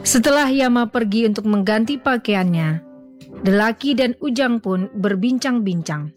Setelah Yama pergi untuk mengganti pakaiannya, Delaki dan Ujang pun berbincang-bincang.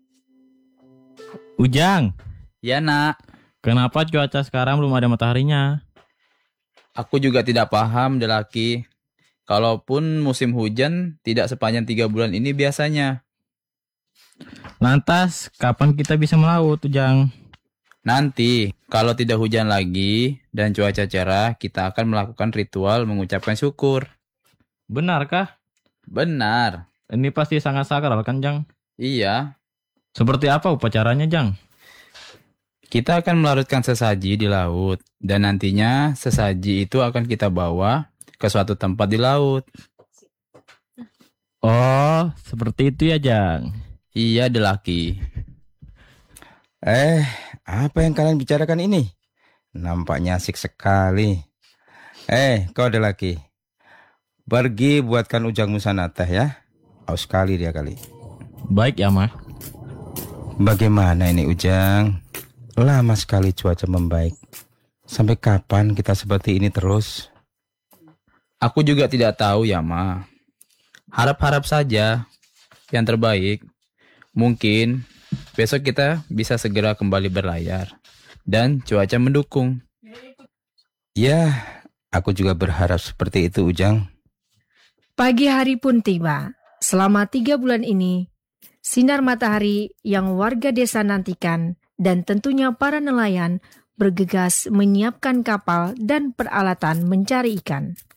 Ujang, Ya nak, kenapa cuaca sekarang belum ada mataharinya? aku juga tidak paham Delaki. Kalaupun musim hujan tidak sepanjang 3 bulan ini biasanya. Lantas, kapan kita bisa melaut, Ujang? Nanti, kalau tidak hujan lagi dan cuaca cerah, kita akan melakukan ritual mengucapkan syukur. Benarkah? Benar, Ini pasti sangat sakral kan, Jang? iya. Seperti apa upacaranya, Jang? Kita akan melarutkan sesaji di laut. Dan nantinya sesaji itu akan kita bawa ke suatu tempat di laut. Oh, seperti itu ya, Jang. Iya Delaki. Apa yang kalian bicarakan ini? Nampaknya asik sekali. Kau ada lagi. Pergi buatkan Ujang Musana teh ya. Aus sekali dia kali. Baik, Yama. Bagaimana ini Ujang? Lama sekali cuaca membaik. Sampai kapan kita seperti ini terus? Aku juga tidak tahu Yama. Harap-harap saja yang terbaik. Mungkin besok kita bisa segera kembali berlayar. Dan cuaca mendukung. Ya, aku juga berharap seperti itu Ujang. Pagi hari pun tiba. Selama 3 bulan ini, sinar matahari yang warga desa nantikan dan tentunya para nelayan bergegas menyiapkan kapal dan peralatan mencari ikan.